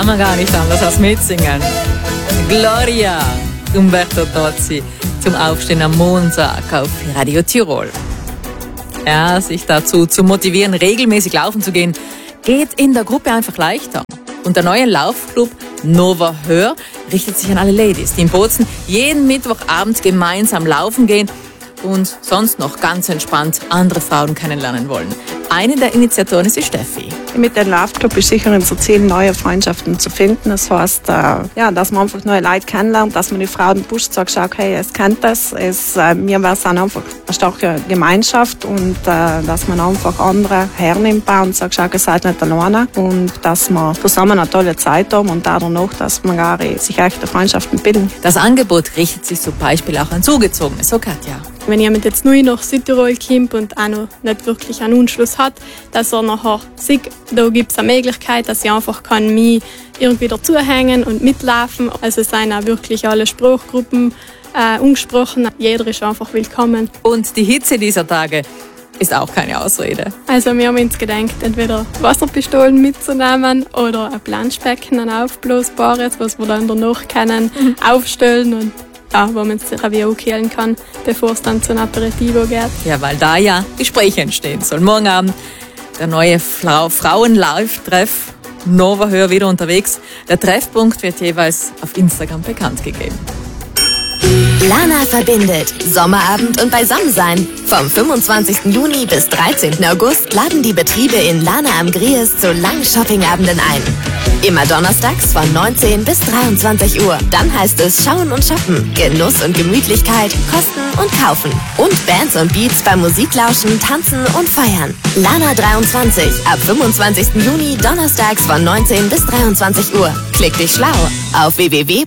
kann man gar nicht anders als mitsingen. Gloria, Umberto Tozzi, zum Aufstehen am Montag auf Radio Tirol. Ja, sich dazu zu motivieren, regelmäßig laufen zu gehen, geht in der Gruppe einfach leichter. Und der neue Laufclub Nova Hör richtet sich an alle Ladies, die in Bozen jeden Mittwochabend gemeinsam laufen gehen und sonst noch ganz entspannt andere Frauen kennenlernen wollen. Eine der Initiatoren ist die Steffi. Mit dem Laufclub ist sicher unser Ziel, neue Freundschaften zu finden. Das heißt, dass man einfach neue Leute kennenlernt, dass man die Frauen pusht, sagt, schau, hey, es kennt das. Mir wäre es einfach eine starke Gemeinschaft und dass man einfach andere hernimmt und sagt, schau, ihr seid nicht alleine. Und dass wir zusammen eine tolle Zeit haben und dadurch, dass man gar sich echte Freundschaften bilden. Das Angebot richtet sich zum Beispiel auch an Zugezogene, so Katja. Wenn jemand jetzt neu nach Südtirol kommt und auch noch nicht wirklich einen Anschluss hat, dass er nachher sieht, da gibt es eine Möglichkeit, dass ich einfach mich irgendwie dazuhängen und mitlaufen. Also es sind auch wirklich alle Sprachgruppen angesprochen. Jeder ist einfach willkommen. Und die Hitze dieser Tage ist auch keine Ausrede. Also wir haben uns gedacht, entweder Wasserpistolen mitzunehmen oder ein Planschbecken, ein aufblasbares, was wir dann danach können, aufstellen und wo man sich auch kühlen kann, bevor es dann zu einem Aperitivo geht. Ja, weil da ja Gespräche entstehen sollen. Morgen Abend der neue Frauen-Live-Treff Nova Hör wieder unterwegs. Der Treffpunkt wird jeweils auf Instagram bekannt gegeben. Lana verbindet Sommerabend und Beisammensein. Vom 25. Juni bis 13. August laden die Betriebe in Lana am Gries zu langen Shoppingabenden ein. Immer donnerstags von 19 bis 23 Uhr. Dann heißt es Schauen und Shoppen, Genuss und Gemütlichkeit, Kosten und Kaufen. Und Bands und Beats beim Musiklauschen, Tanzen und Feiern. Lana 23, ab 25. Juni donnerstags von 19 bis 23 Uhr. Klick dich schlau auf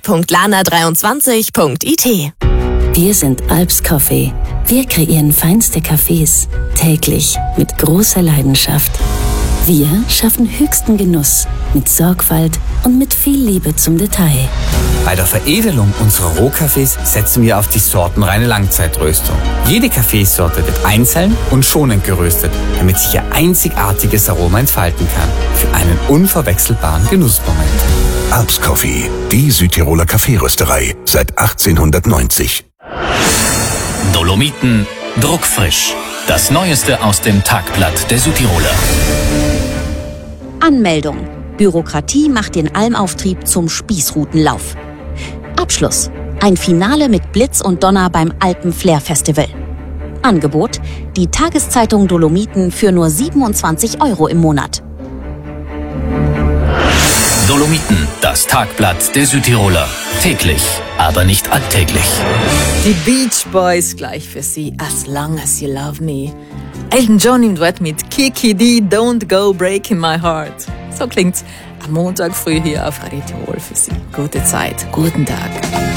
www.lana23.it. Wir sind Alps Coffee. Wir kreieren feinste Cafés, täglich mit großer Leidenschaft. Wir schaffen höchsten Genuss mit Sorgfalt und mit viel Liebe zum Detail. Bei der Veredelung unserer Rohkaffees setzen wir auf die sortenreine Langzeitröstung. Jede Kaffeesorte wird einzeln und schonend geröstet, damit sich ihr einzigartiges Aroma entfalten kann. Für einen unverwechselbaren Genussmoment. Alps Coffee, die Südtiroler Kaffeerösterei seit 1890. Dolomiten druckfrisch. Das Neueste aus dem Tagblatt der Südtiroler. Anmeldung. Bürokratie macht den Almauftrieb zum Spießrutenlauf. Abschluss. Ein Finale mit Blitz und Donner beim Alpen-Flair-Festival. Angebot. Die Tageszeitung Dolomiten für nur 27 € im Monat. Dolomiten, das Tagblatt der Südtiroler. Täglich, aber nicht alltäglich. Die Beach Boys gleich für Sie. As long as you love me. Elton John im Duett mit Kiki D, Don't Go Breaking My Heart. So klingt's am Montag früh hier auf Radio Tirol für Sie. Gute Zeit, guten Tag.